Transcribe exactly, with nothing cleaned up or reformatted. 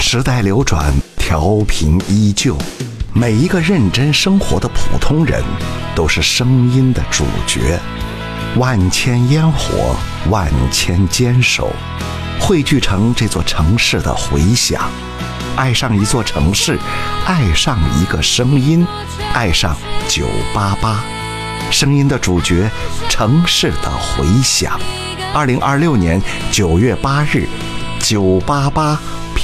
时代流转，调频依旧，每一个认真生活的普通人都是声音的主角。万千烟火，万千坚守，汇聚成这座城市的回响。爱上一座城市，爱上一个声音，爱上九八八，声音的主角，城市的回响。二零二六年九月八日，九八八